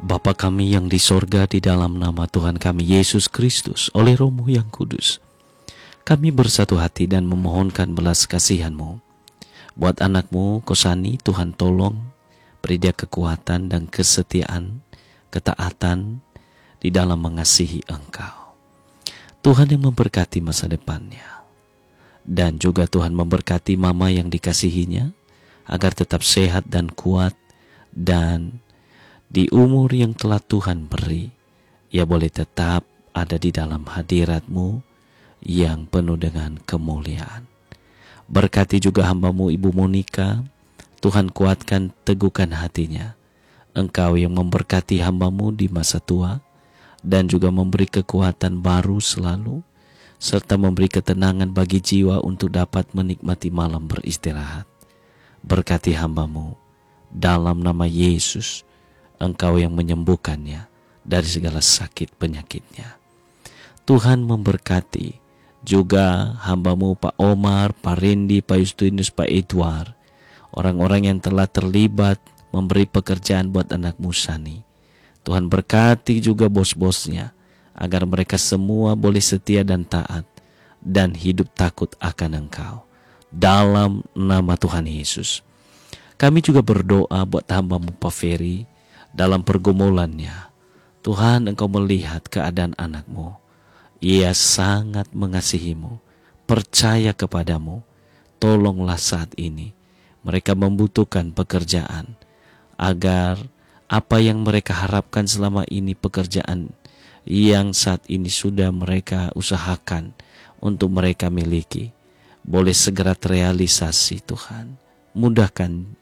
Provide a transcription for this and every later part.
Bapa kami yang di sorga, di dalam nama Tuhan kami Yesus Kristus, oleh Roh-Mu yang kudus, kami bersatu hati dan memohonkan belas kasihan-Mu. Buat anak-Mu, Kosani, Tuhan tolong, beri dia kekuatan dan kesetiaan, ketaatan di dalam mengasihi Engkau. Tuhan yang memberkati masa depannya. Dan juga Tuhan memberkati mama yang dikasihinya, agar tetap sehat dan kuat, dan di umur yang telah Tuhan beri, ia boleh tetap ada di dalam hadirat-Mu yang penuh dengan kemuliaan. Berkati juga hamba-Mu Ibu Monika, Tuhan kuatkan, teguhkan hatinya. Engkau yang memberkati hamba-Mu di masa tua, dan juga memberi kekuatan baru selalu, serta memberi ketenangan bagi jiwa untuk dapat menikmati malam beristirahat. Berkati hamba-Mu, dalam nama Yesus, Engkau yang menyembuhkannya dari segala sakit penyakitnya. Tuhan memberkati juga hamba-Mu Pak Omar, Pak Randy, Pak Justinus, Pak Edward, orang-orang yang telah terlibat memberi pekerjaan buat anak-Mu Sani. Tuhan berkati juga bos-bosnya, agar mereka semua boleh setia dan taat, dan hidup takut akan Engkau. Dalam nama Tuhan Yesus. Kami juga berdoa buat hamba-Mu Pak Ferry, dalam pergumulannya. Tuhan, Engkau melihat keadaan anak-Mu. Ia sangat mengasihi-Mu, percaya kepada-Mu. Tolonglah saat ini. Mereka membutuhkan pekerjaan, agar apa yang mereka harapkan selama ini, pekerjaan yang saat ini sudah mereka usahakan untuk mereka miliki, boleh segera terrealisasi. Tuhan, mudahkan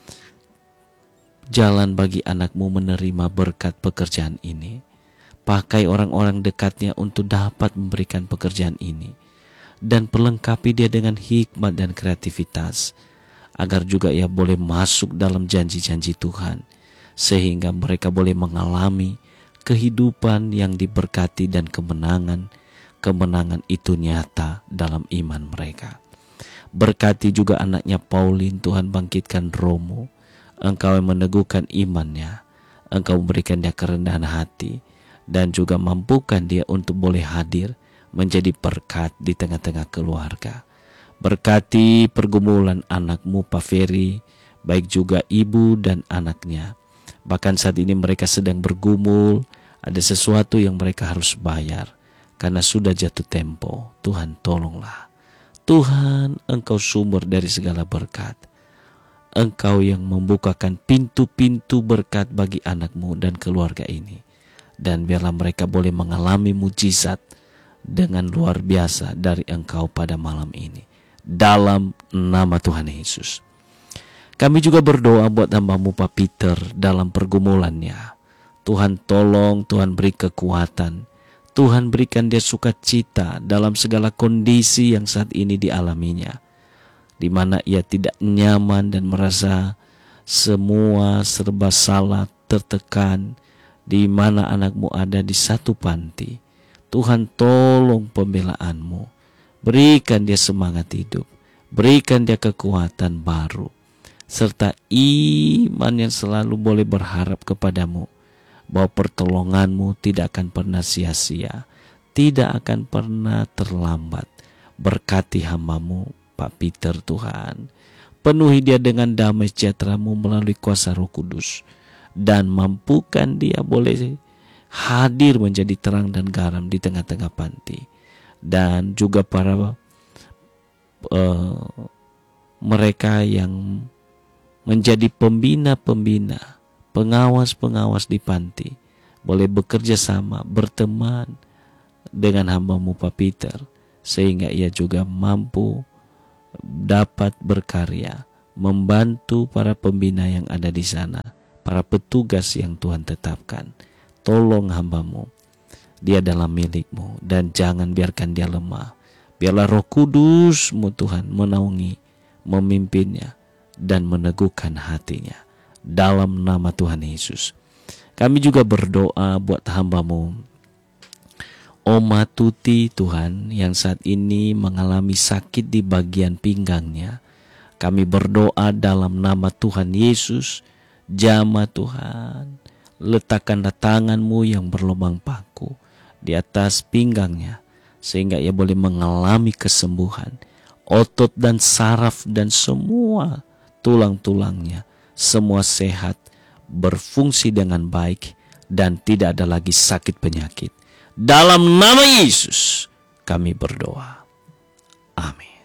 jalan bagi anak-Mu menerima berkat pekerjaan ini. Pakai orang-orang dekatnya untuk dapat memberikan pekerjaan ini, dan perlengkapi dia dengan hikmat dan kreativitas, agar juga ia boleh masuk dalam janji-janji Tuhan, sehingga mereka boleh mengalami kehidupan yang diberkati dan kemenangan itu nyata dalam iman mereka. Berkati juga anaknya Pauline, Tuhan bangkitkan Romo. Engkau yang meneguhkan imannya, Engkau memberikan dia kerendahan hati, dan juga mampukan dia untuk boleh hadir menjadi berkat di tengah-tengah keluarga. Berkati pergumulan anak-Mu Pak Ferry, baik juga ibu dan anaknya. Bahkan saat ini mereka sedang bergumul, ada sesuatu yang mereka harus bayar karena sudah jatuh tempo. Tuhan tolonglah. Tuhan, Engkau sumber dari segala berkat. Engkau yang membukakan pintu-pintu berkat bagi anak-Mu dan keluarga ini. Dan biarlah mereka boleh mengalami mujizat dengan luar biasa dari Engkau pada malam ini. Dalam nama Tuhan Yesus. Kami juga berdoa buat hamba-Mu Pak Peter dalam pergumulannya. Tuhan tolong, Tuhan beri kekuatan. Tuhan berikan dia sukacita dalam segala kondisi yang saat ini dialaminya, di mana ia tidak nyaman dan merasa semua serba salah, tertekan, di mana anak-Mu ada di satu panti. Tuhan tolong pembelaan-Mu, berikan dia semangat hidup, berikan dia kekuatan baru, serta iman yang selalu boleh berharap kepada-Mu, bahwa pertolongan-Mu tidak akan pernah sia-sia, tidak akan pernah terlambat. Berkati hamba-Mu Pak Peter, Tuhan, penuhi dia dengan damai sejahtera-Mu melalui kuasa Roh Kudus, dan mampukan dia boleh hadir menjadi terang dan garam di tengah-tengah panti, dan juga para mereka yang menjadi pembina-pembina, pengawas-pengawas di panti, boleh bekerja sama, berteman dengan hamba-Mu Pak Peter, sehingga ia juga mampu dapat berkarya, membantu para pembina yang ada di sana, para petugas yang Tuhan tetapkan. Tolong hamba-Mu, dia dalam milik-Mu, dan jangan biarkan dia lemah. Biarlah Roh Kudus-Mu Tuhan menaungi, memimpinnya, dan meneguhkan hatinya. Dalam nama Tuhan Yesus. Kami juga berdoa buat hamba-Mu Oma Tuti, Tuhan, yang saat ini mengalami sakit di bagian pinggangnya. Kami berdoa dalam nama Tuhan Yesus, jamah Tuhan, Letakkanlah tangan-Mu yang berlubang paku di atas pinggangnya, sehingga ia boleh mengalami kesembuhan. Otot dan saraf dan semua tulang-tulangnya, semua sehat, berfungsi dengan baik, dan tidak ada lagi sakit penyakit. Dalam nama Yesus kami berdoa. Amin.